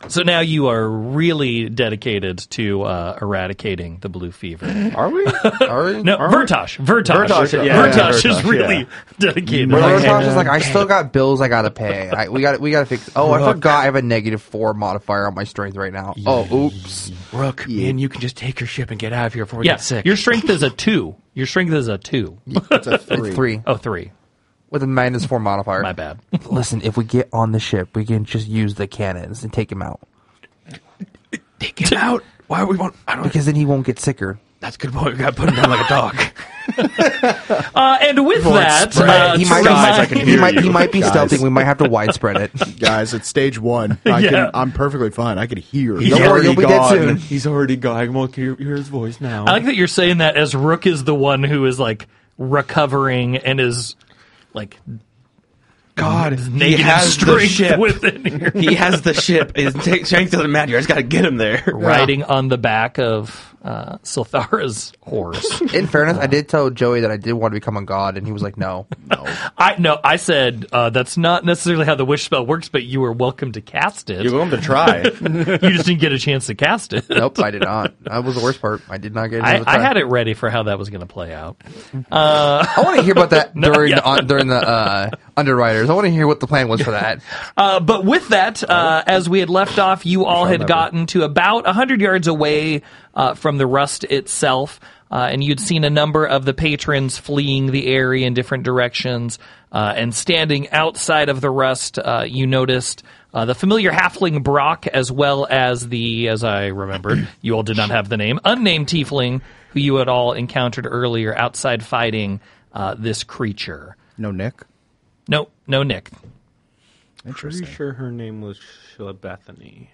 So now you are really dedicated to eradicating the blue fever. Are we? No, Vertosh. Vertosh is really dedicated. Vertosh is like, I still got bills I gotta pay. We gotta fix. Oh, I forgot I have a -4 modifier on my strength right now. Oh, oops. Rook, and you can just take your ship and get out of here before we get sick. Your strength is a 2. Your strength is a 2. It's a 3. It's 3 Oh, 3. with a -4 modifier. My bad. Listen, if we get on the ship, we can just use the cannons and take him out. Take him out. Why would we want? I don't. Because then he won't get sicker. That's a good point. We got to put him down like a dog. And with that, he might be stealthing. We might have to widespread it. Guys, it's stage 1. I'm perfectly fine. I can hear. Don't worry, you'll be dead soon. He's already gone. I won't hear his voice now. I like that you're saying that as Rook is the one who is like recovering and is like God, he has the ship within here. He has the ship. His strength doesn't matter. I just got to get him there. Riding on the back of Silthara's horse. In fairness, I did tell Joey that I did want to become a god, and he was like, "No." I said that's not necessarily how the wish spell works, but you were welcome to cast it. You're welcome to try. You just didn't get a chance to cast it. Nope, I did not. That was the worst part. I did not get. I had it ready for how that was going to play out. I want to hear about that during the underwriters. I want to hear what the plan was for that. But with that, as we had left off, you all had gotten to about 100 yards away from the rust itself, and you'd seen a number of the patrons fleeing the area in different directions, and standing outside of the rust, you noticed the familiar halfling Brock, as well as as I remembered, you all did not have the name, unnamed tiefling, who you had all encountered earlier outside fighting this creature. No Nick? No Nick. Pretty sure her name was Bethany.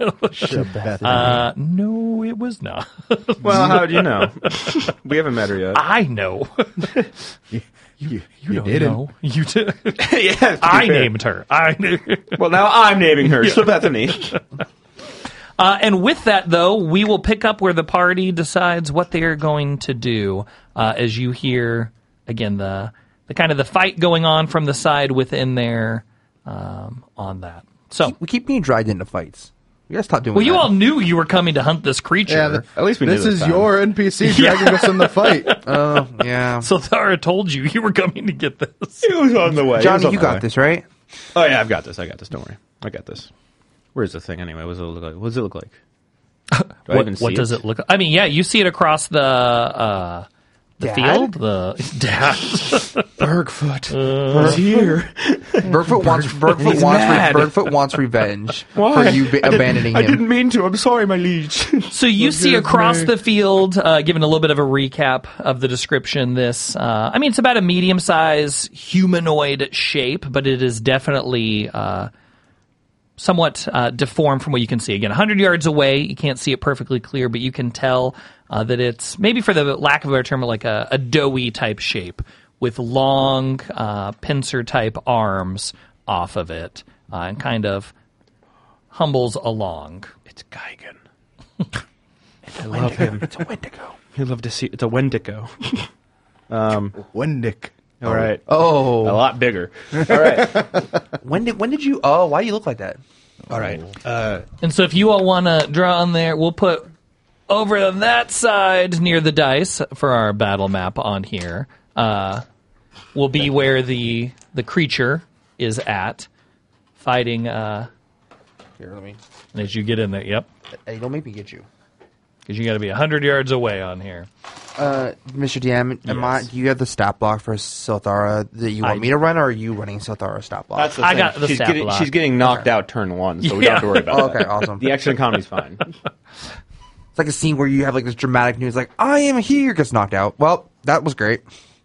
No, it was not. Well, how do you know? We haven't met her yet. I know. You don't didn't. know. You did. Yeah, I named her. I knew. Well, now I'm naming her Bethany. And with that, though, we will pick up where the party decides what they are going to do. As you hear again the kind of the fight going on from the side within there on that. So we keep being dragged into fights. You gotta stop doing that. Well, you all knew you were coming to hunt this creature. Yeah, at least we knew this is time. your NPC dragging us in the fight. Oh, yeah. So Thara told you were coming to get this. He was on the way. Johnny, you got this, right? Oh, yeah, I've got this. Don't worry. I got this. Where's the thing anyway? What does it look like? Do I even see what does it look like? I mean, yeah, you see it across the field. Bergfoot is here. Bergfoot wants revenge for you abandoning him. I didn't mean to. I'm sorry, my liege. So you see across the field, given a little bit of a recap of the description, this, it's about a medium-sized humanoid shape, but it is definitely somewhat deformed from what you can see. Again, 100 yards away, you can't see it perfectly clear, but you can tell that it's, maybe for the lack of a better term, like a doughy type shape with long pincer type arms off of it, and kind of humbles along. It's Geigen. I love him. It's a Wendigo. You love to see. It's a Wendigo. Wendick. All right. Oh, a lot bigger. All right. When did you? Oh, why do you look like that? All right. And so if you all want to draw on there, we'll put over on that side near the dice for our battle map on here. Will be where the creature is at, fighting. Here, let me. And as you get in there, yep. Hey, don't make me get you. Because you got to be 100 yards away on here. Mr. DM, Yes. do you have the stat block for Silthara that you want me to run, or are you running Silthara's stat block? That's the I thing. got the stat block. She's getting knocked out turn 1, so we don't have to worry about that. Okay, awesome. The action economy's fine. It's like a scene where you have like this dramatic news, like, I am here, gets knocked out. Well, that was great.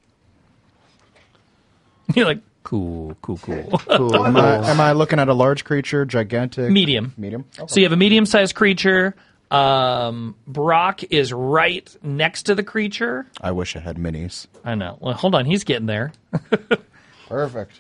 You're like, cool. Cool. Am I looking at a large creature, gigantic? Medium. Medium? Okay. So you have a medium-sized creature. Brock is right next to the creature. I wish I had minis. I know. Well, hold on. He's getting there. Perfect.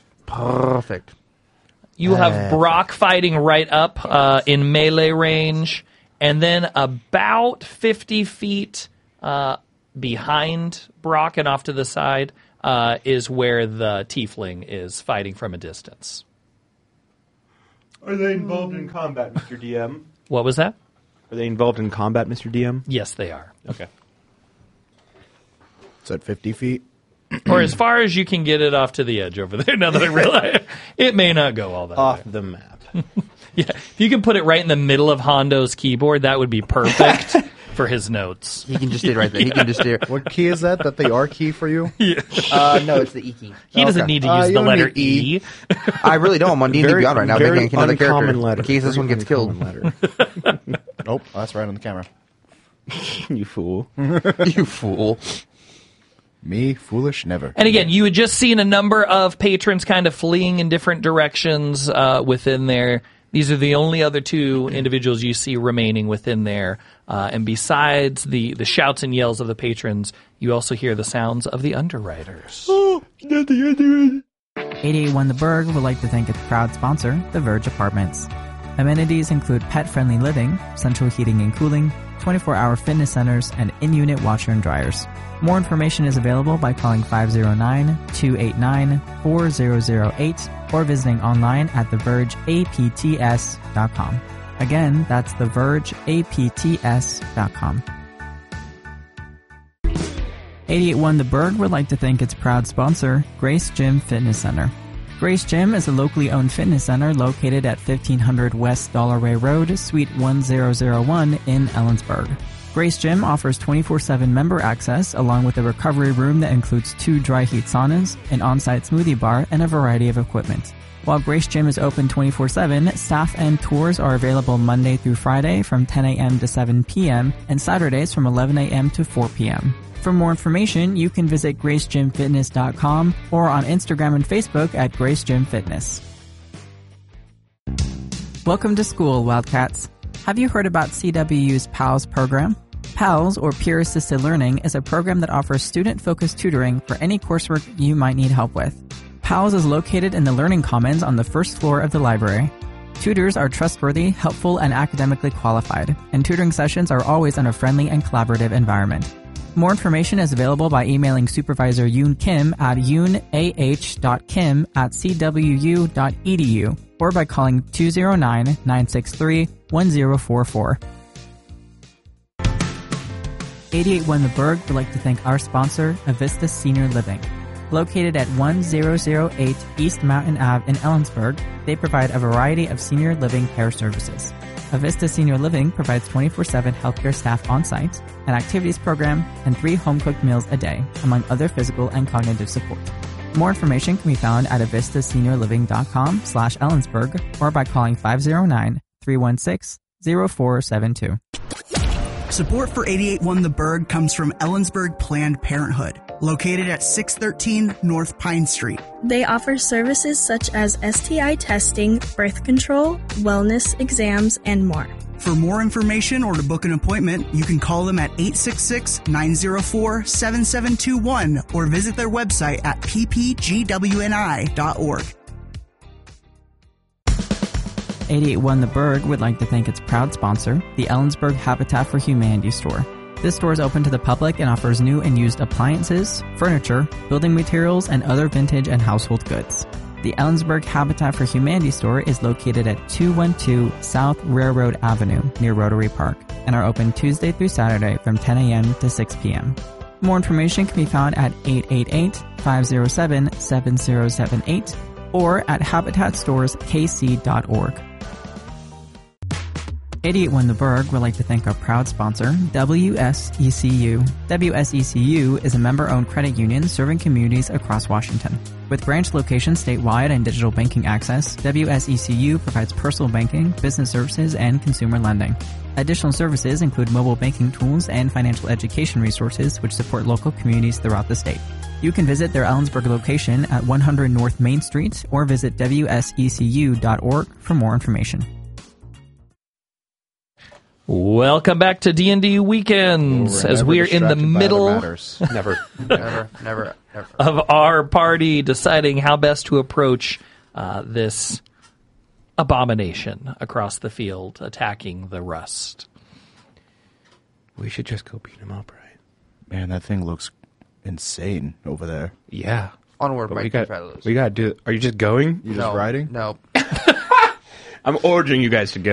You have Brock fighting right up in melee range, and then about 50 feet behind Brock and off to the side is where the tiefling is fighting from a distance. Are they involved in combat, Mr. DM? What was that? Are they involved in combat, Mr. DM? Yes, they are. Okay. It's at 50 feet. Or as far as you can get it off to the edge over there. Now that I realize it may not go all that Off way. the map. Yeah, if you can put it right in the middle of Hondo's keyboard, that would be perfect for his notes. He can just stay right there. He can just stay. What key is that? That the R key for you? No, it's the E key. He doesn't Okay. need to use you the don't letter need E. E. I really don't. I'm on D&D Beyond right now. Very Making another character uncommon letter. in case this one gets killed. Letter. Nope, that's right on the camera. You fool. You fool. Me, foolish, never. And again, you had just seen a number of patrons kind of fleeing in different directions within there. These are the only other two individuals you see remaining within there. And besides the shouts and yells of the patrons, you also hear the sounds of the underwriters. 881 The Berg would like to thank its proud sponsor, The Verge Apartments. Amenities include pet-friendly living, central heating and cooling, 24-hour fitness centers, and in-unit washer and dryers. More information is available by calling 509-289-4008 or visiting online at thevergeapts.com. Again, that's thevergeapts.com. 881 The Berg would like to thank its proud sponsor, Grace Gym Fitness Center. Grace Gym is a locally owned fitness center located at 1500 West Dollarway Road, Suite 1001 in Ellensburg. Grace Gym offers 24/7 member access along with a recovery room that includes 2 dry heat saunas, an on-site smoothie bar, and a variety of equipment. While Grace Gym is open 24/7, staff and tours are available Monday through Friday from 10 a.m. to 7 p.m. and Saturdays from 11 a.m. to 4 p.m. For more information, you can visit gracegymfitness.com or on Instagram and Facebook at Grace Gym Fitness. Welcome to school, Wildcats. Have you heard about CWU's PALS program? PALS, or Peer Assisted Learning, is a program that offers student-focused tutoring for any coursework you might need help with. PALS is located in the Learning Commons on the first floor of the library. Tutors are trustworthy, helpful, and academically qualified, and tutoring sessions are always in a friendly and collaborative environment. More information is available by emailing Supervisor Yoon Kim at yoonah.kim@cwu.edu or by calling 209-963-1044. 881 The Berg would like to thank our sponsor, Avista Senior Living. Located at 1008 East Mountain Ave in Ellensburg, they provide a variety of senior living care services. Avista Senior Living provides 24/7 healthcare staff on-site, an activities program, and 3 home-cooked meals a day, among other physical and cognitive support. More information can be found at avistaseniorliving.com/Ellensburg or by calling 509-316-0472. Support for 881 The Berg comes from Ellensburg Planned Parenthood, located at 613 North Pine Street. They offer services such as STI testing, birth control, wellness exams, and more. For more information or to book an appointment, you can call them at 866-904-7721 or visit their website at ppgwni.org. 881 The Berg would like to thank its proud sponsor, the Ellensburg Habitat for Humanity store. This store is open to the public and offers new and used appliances, furniture, building materials, and other vintage and household goods. The Ellensburg Habitat for Humanity store is located at 212 South Railroad Avenue near Rotary Park and are open Tuesday through Saturday from 10 a.m. to 6 p.m. More information can be found at 888-507-7078 or at habitatstorekc.org. 881 The Berg would like to thank our proud sponsor, WSECU. WSECU is a member-owned credit union serving communities across Washington. With branch locations statewide and digital banking access, WSECU provides personal banking, business services, and consumer lending. Additional services include mobile banking tools and financial education resources which support local communities throughout the state. You can visit their Ellensburg location at 100 North Main Street or visit wsecu.org for more information. Welcome back to D&D Weekends, as we are in the middle Never. Never. of our party deciding how best to approach this abomination across the field attacking the Rust. We should just go beat him up, right? Man, that thing looks insane over there. Yeah. Onward, But Mike. we got to do. Are you just going? You just riding? No. I'm urging you guys to go.